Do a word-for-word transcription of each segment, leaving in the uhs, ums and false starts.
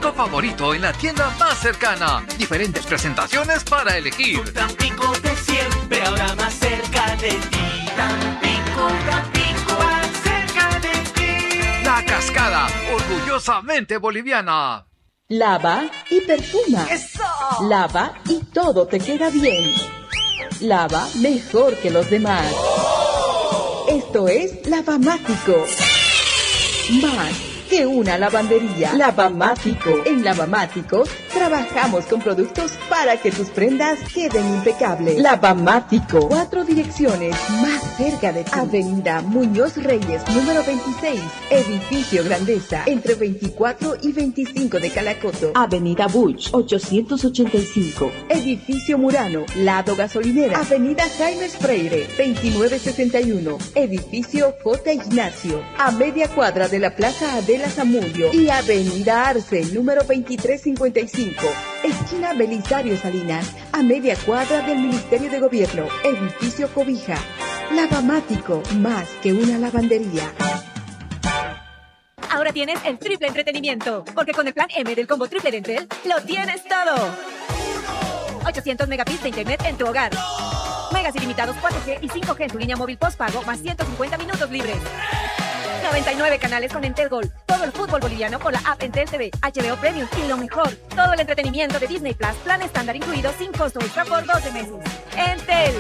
producto favorito en la tienda más cercana. Diferentes presentaciones para elegir. Tu Tampico de siempre, ahora más cerca de ti. Tampico, Tampico, más cerca de ti. La Cascada, orgullosamente boliviana. Lava y perfuma. ¡Eso! Lava y todo te queda bien. Lava mejor que los demás. Esto es Lavamático. Más que una lavandería. Lavamático. En Lavamático trabajamos con productos para que tus prendas queden impecables. Lavamático. Cuatro direcciones más cerca de ti. Avenida Muñoz Reyes, número veintiséis. Edificio Grandeza, entre veinticuatro y veinticinco de Calacoto. Avenida Buch, ochocientos ochenta y cinco. Edificio Murano, lado gasolinera. Avenida Jaime Freire, veintinueve sesenta y uno. Edificio J. Ignacio, a media cuadra de la Plaza Adela Zamudio. Y Avenida Arce, número veintitrés cincuenta y cinco. Esquina Belisario Salinas, a media cuadra del Ministerio de Gobierno. Edificio Cobija. Lavamático, más que una lavandería. Ahora tienes el triple entretenimiento, porque con el plan M del combo triple de Entel, lo tienes todo. ochocientos megabits de internet en tu hogar. Megas ilimitados cuatro G y cinco G en tu línea móvil postpago, más ciento cincuenta minutos libres. noventa y nueve canales con Entel Gol. Todo el fútbol boliviano con la app Entel T V, H B O Premium y lo mejor, todo el entretenimiento de Disney Plus, plan estándar incluido sin costo extra por doce meses. Entel.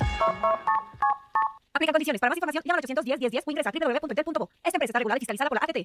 Aplica condiciones. Para más información, llama al ochocientos diez, diez, diez o ingresa a doble u doble u doble u punto entel punto bo. Esta empresa está regulada y fiscalizada por la A T T.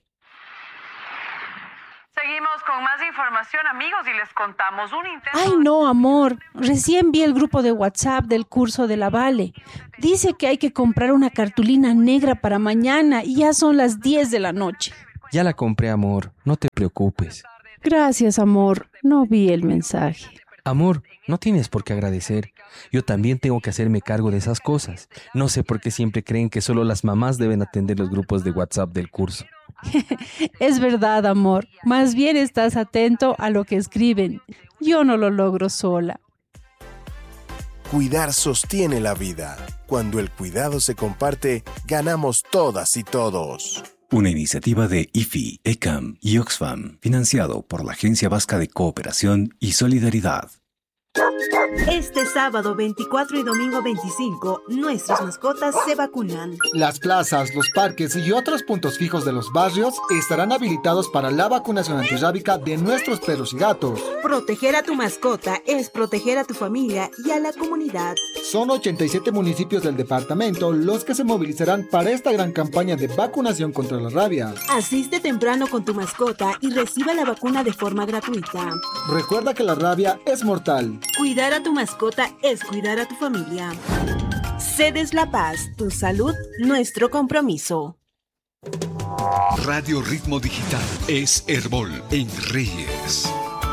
Seguimos con más información, amigos, y les contamos un intento... Ay, no, amor. Recién vi el grupo de WhatsApp del curso de la Vale. Dice que hay que comprar una cartulina negra para mañana y ya son las diez de la noche. Ya la compré, amor. No te preocupes. Gracias, amor. No vi el mensaje. Amor, no tienes por qué agradecer. Yo también tengo que hacerme cargo de esas cosas. No sé por qué siempre creen que solo las mamás deben atender los grupos de WhatsApp del curso. Es verdad, amor. Más bien estás atento a lo que escriben. Yo no lo logro sola. Cuidar sostiene la vida. Cuando el cuidado se comparte, ganamos todas y todos. Una iniciativa de I F I, ECAM y Oxfam, financiado por la Agencia Vasca de Cooperación y Solidaridad. Este sábado veinticuatro y domingo veinticinco, nuestras mascotas se vacunan. Las plazas, los parques y otros puntos fijos de los barrios estarán habilitados para la vacunación antirrábica de nuestros perros y gatos. Proteger a tu mascota es proteger a tu familia y a la comunidad. Son ochenta y siete municipios del departamento los que se movilizarán para esta gran campaña de vacunación contra la rabia. Asiste temprano con tu mascota y reciba la vacuna de forma gratuita. Recuerda que la rabia es mortal. Cuidar a tu mascota es cuidar a tu familia. Cedes La Paz, tu salud, nuestro compromiso. Radio Ritmo Digital es Herbol en Reyes.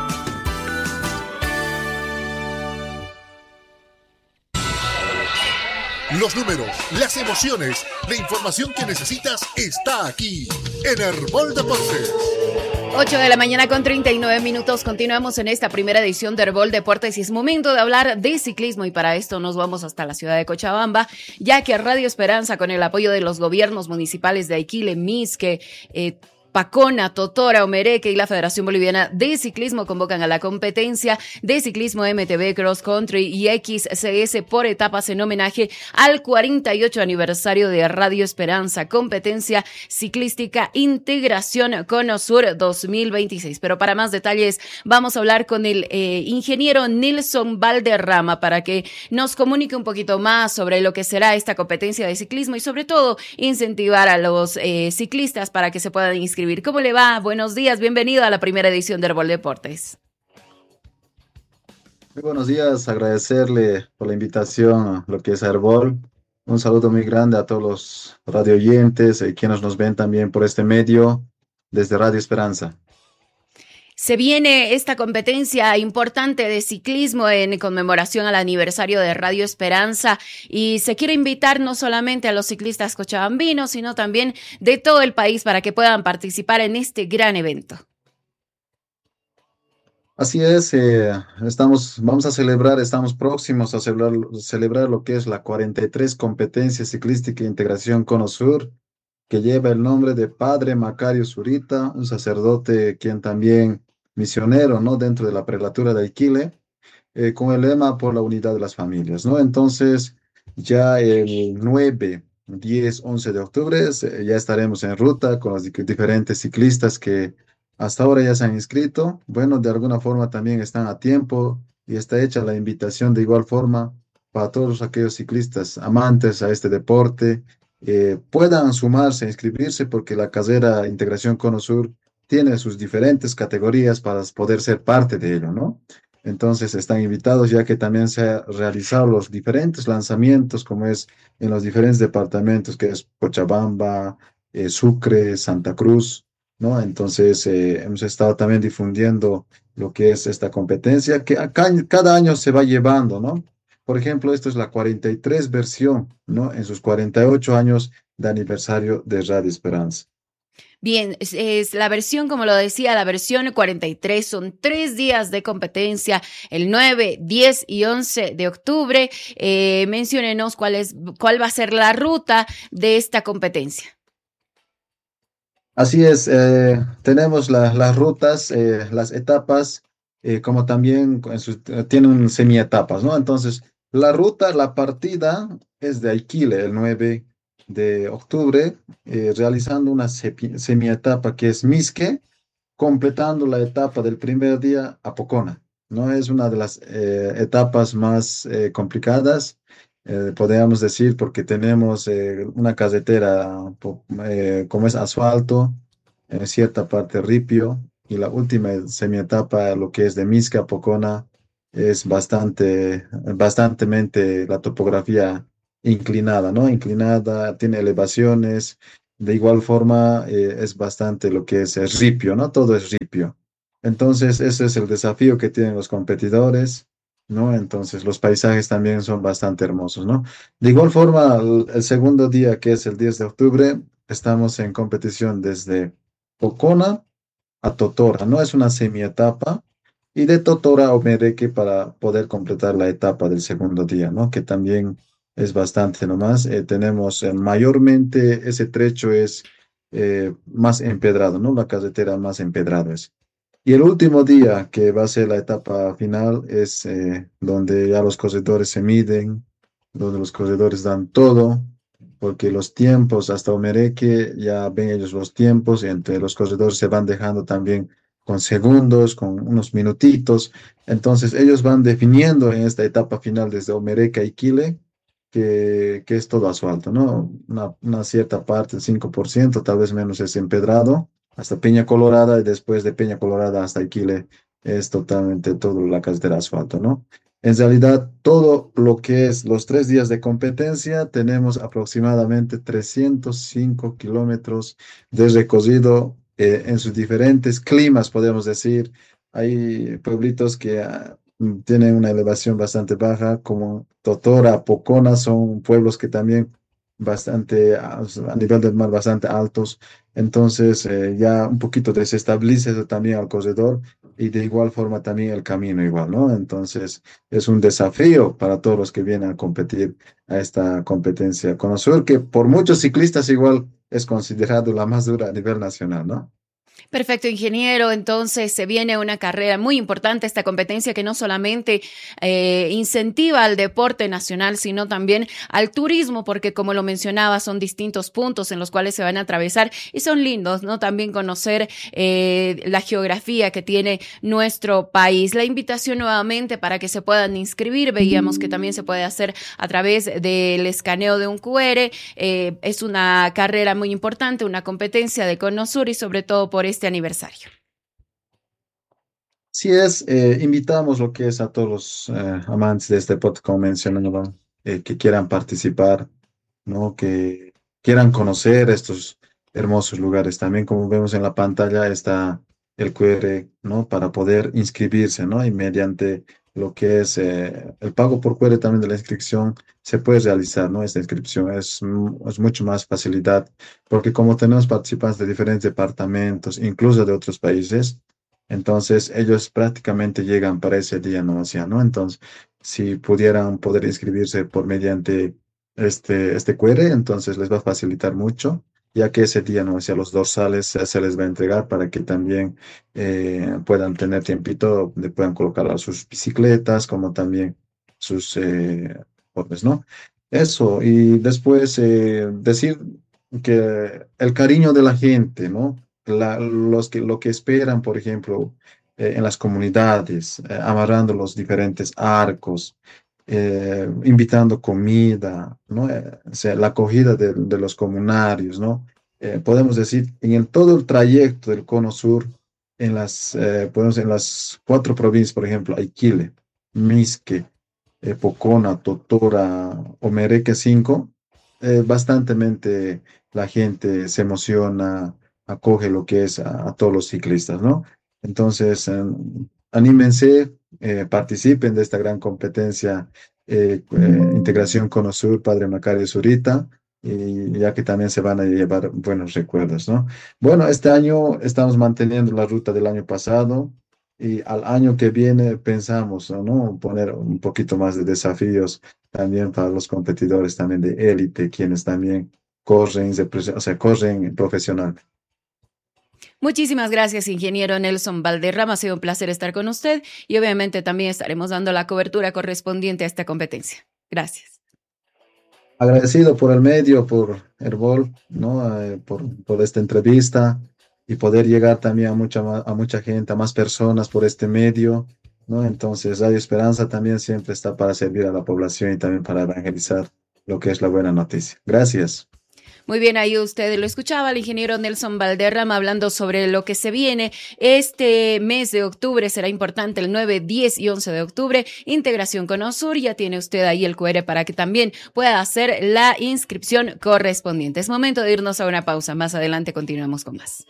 Los números, las emociones, la información que necesitas está aquí en Herbol Deportes. ocho de la mañana con treinta y nueve minutos. Continuamos en esta primera edición de Herbol Deportes y es momento de hablar de ciclismo y para esto nos vamos hasta la ciudad de Cochabamba, ya que Radio Esperanza, con el apoyo de los gobiernos municipales de Aiquile, Misque, eh, Pacona, Totora, Omereque y la Federación Boliviana de Ciclismo convocan a la competencia de ciclismo M T B Cross Country y X C S por etapas en homenaje al cuarenta y ocho aniversario de Radio Esperanza, competencia ciclística Integración Cono Sur dos mil veintiséis. Pero para más detalles vamos a hablar con el eh, ingeniero Nilson Valderrama para que nos comunique un poquito más sobre lo que será esta competencia de ciclismo y sobre todo incentivar a los eh, ciclistas para que se puedan inscribir. ¿Cómo le va? Buenos días, bienvenido a la primera edición de Herbol Deportes. Muy buenos días, agradecerle por la invitación a lo que es Herbol. Un saludo muy grande a todos los radio oyentes y quienes nos ven también por este medio desde Radio Esperanza. Se viene esta competencia importante de ciclismo en conmemoración al aniversario de Radio Esperanza y se quiere invitar no solamente a los ciclistas cochabambinos, sino también de todo el país para que puedan participar en este gran evento. Así es, eh, estamos, vamos a celebrar, estamos próximos a celebrar, celebrar lo que es la cuarenta y tres Competencia Ciclística Integración Cono Sur, que lleva el nombre de Padre Macario Zurita, un sacerdote quien también misionero, ¿no? Dentro de la prelatura de Iquile, eh, con el lema por la unidad de las familias, ¿no? Entonces, ya el nueve, diez, once de octubre se- ya estaremos en ruta con los di- diferentes ciclistas que hasta ahora ya se han inscrito. Bueno, de alguna forma también están a tiempo y está hecha la invitación de igual forma para todos aquellos ciclistas amantes a este deporte, eh, puedan sumarse, inscribirse, porque la carrera Integración Cono Sur tiene sus diferentes categorías para poder ser parte de ello, ¿no? Entonces están invitados ya que también se han realizado los diferentes lanzamientos, como es en los diferentes departamentos, que es Cochabamba, eh, Sucre, Santa Cruz, ¿no? Entonces eh, hemos estado también difundiendo lo que es esta competencia, que acá, cada año se va llevando, ¿no? Por ejemplo, esto es la cuarenta y tres versión, ¿no? En sus cuarenta y ocho años de aniversario de Radio Esperanza. Bien, es, es la versión, como lo decía, la versión cuarenta y tres, son tres días de competencia, el nueve, diez y once de octubre. Eh, menciónenos cuál es, cuál va a ser la ruta de esta competencia. Así es, eh, tenemos la- las rutas, eh, las etapas, eh, como también en sus- eh, tienen semietapas, ¿no? Entonces, la ruta, la partida es de Iquile, el nueve de octubre, eh, realizando una sepi- semietapa que es Misque, completando la etapa del primer día a Pocona, ¿no? Es una de las eh, etapas más eh, complicadas, eh, podríamos decir, porque tenemos eh, una carretera po- eh, como es asfalto, en cierta parte ripio, y la última semietapa, lo que es de Misca a Pocona, es bastante, bastantemente la topografía inclinada, ¿no? Inclinada, tiene elevaciones, de igual forma, eh, es bastante lo que es el ripio, ¿no? Todo es ripio. Entonces, ese es el desafío que tienen los competidores, ¿no? Entonces, los paisajes también son bastante hermosos, ¿no? De igual forma, el, el segundo día, que es el diez de octubre, estamos en competición desde Pocona a Totora, ¿no? Es una semietapa. Y de Totora a Omereque para poder completar la etapa del segundo día, ¿no? Que también es bastante nomás. Eh, tenemos eh, mayormente ese trecho es eh, más empedrado, ¿no? La carretera más empedrada es. Y el último día, que va a ser la etapa final, es eh, donde ya los corredores se miden, donde los corredores dan todo, porque los tiempos hasta Omereque ya ven ellos los tiempos, y entre los corredores se van dejando también con segundos, con unos minutitos. Entonces ellos van definiendo en esta etapa final desde Omereque a Iquile, que, que es todo asfalto, ¿no? Una, una cierta parte, el cinco por ciento, tal vez menos, es empedrado, hasta Peña Colorada, y después de Peña Colorada hasta Iquile es totalmente todo la carretera asfalto, ¿no? En realidad, todo lo que es los tres días de competencia, tenemos aproximadamente trescientos cinco kilómetros de recorrido eh, en sus diferentes climas, podemos decir. Hay pueblitos que ah, mm, tienen una elevación bastante baja, como Totora, Pocona, son pueblos que también bastante, a, a nivel del mar, bastante altos. Entonces, eh, ya un poquito desestabiliza eso también al corredor, y de igual forma también el camino igual, ¿no? Entonces, es un desafío para todos los que vienen a competir a esta competencia. Conosur, que por muchos ciclistas igual es considerado la más dura a nivel nacional, ¿no? Perfecto, ingeniero. Entonces se viene una carrera muy importante, esta competencia que no solamente eh, incentiva al deporte nacional, sino también al turismo, porque como lo mencionaba, son distintos puntos en los cuales se van a atravesar y son lindos, ¿no? También conocer eh, la geografía que tiene nuestro país. La invitación nuevamente para que se puedan inscribir, veíamos que también se puede hacer a través del escaneo de un cu erre. Eh, es una carrera muy importante, una competencia de Cono Sur y sobre todo por este aniversario. Sí es, eh, invitamos lo que es a todos los eh, amantes de este podcast, como mencionaba, eh, que quieran participar, ¿no? Que quieran conocer estos hermosos lugares. También, como vemos en la pantalla, está el cu erre, ¿no? Para poder inscribirse, ¿no? Y mediante lo que es eh, el pago por cu erre también de la inscripción, se puede realizar, ¿no? Esta inscripción es, mm, es mucho más facilidad, porque como tenemos participantes de diferentes departamentos, incluso de otros países, entonces ellos prácticamente llegan para ese día, ¿no? Hacia, ¿no? Entonces, si pudieran poder inscribirse por mediante este, este cu erre, entonces les va a facilitar mucho. ya que ese día, ¿no? O sea, los dorsales se, se les va a entregar para que también eh, puedan tener tiempito, donde puedan colocar a sus bicicletas, como también sus eh, botes, ¿no? Eso, y después eh, decir que el cariño de la gente, ¿no? La- los que, lo que esperan, por ejemplo, eh, en las comunidades, eh, amarrando los diferentes arcos, eh, invitando comida, ¿no? Eh, o sea, la acogida de, de los comunarios, ¿no? Eh, podemos decir, en el, todo el trayecto del Cono Sur, en las, eh, podemos, en las cuatro provincias, por ejemplo, Aiquile, Misque, eh, Pocona, Totora, Omereque cinco, eh, bastantemente la gente se emociona, acoge lo que es a, a todos los ciclistas, ¿no? Entonces, eh, anímense, eh, participen de esta gran competencia, eh, eh, Integración Cono Sur, Padre Macario Zurita, y ya que también se van a llevar buenos recuerdos, ¿no? Bueno, este año estamos manteniendo la ruta del año pasado y al año que viene pensamos, ¿no? Poner un poquito más de desafíos también para los competidores también de élite, quienes también corren, de prese- o sea, corren profesional. Muchísimas gracias, ingeniero Nelson Valderrama. Ha sido un placer estar con usted y obviamente también estaremos dando la cobertura correspondiente a esta competencia. Gracias. Agradecido por el medio, por Herbol, ¿no? Eh, por, por esta entrevista y poder llegar también a mucha, ma- a mucha gente, a más personas por este medio, ¿no? Entonces, Radio Esperanza también siempre está para servir a la población y también para evangelizar lo que es la buena noticia. Gracias. Muy bien, ahí usted lo escuchaba, el ingeniero Nelson Valderrama hablando sobre lo que se viene. Este mes de octubre será importante, el nueve, diez y once de octubre, Integración Cono Sur. Ya tiene usted ahí el cu erre para que también pueda hacer la inscripción correspondiente. Es momento de irnos a una pausa. Más adelante continuamos con más.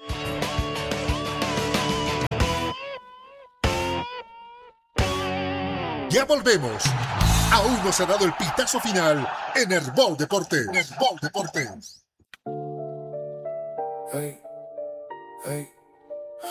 Ya volvemos. Aún no se ha dado el pitazo final en Herbol Deportes. Herbol Deportes. Hey, hey.